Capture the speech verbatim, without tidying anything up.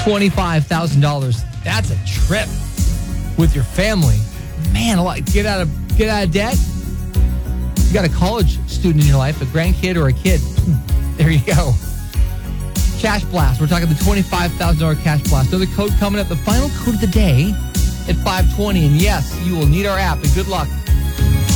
twenty-five thousand dollars. That's a trip with your family. Man, a lot. Get out of get out of debt. You got a college student in your life, a grandkid or a kid. There you go. Cash Blast. We're talking the twenty-five thousand dollars Cash Blast. Another code coming up. The final code of the day at five twenty. And yes, you will need our app. And good luck.